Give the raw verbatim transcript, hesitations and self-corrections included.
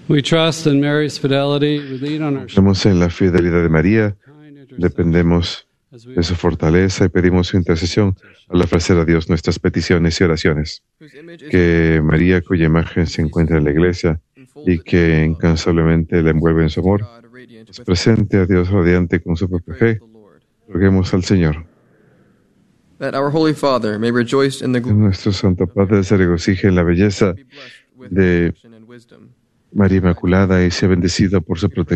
We trust in Mary's fidelity. We lean on her Confiamos en la fidelidad de María, dependemos de su fortaleza y pedimos su intercesión al ofrecer a Dios nuestras peticiones y oraciones. Que María, cuya imagen se encuentra en la Iglesia y que incansablemente la envuelve en su amor, nos presente a Dios radiante con su propia fe. Roguemos al Señor. That our Holy Father may rejoice in the Que nuestro Santo Padre se regocije en la belleza de María Inmaculada y sea bendecido por su protección.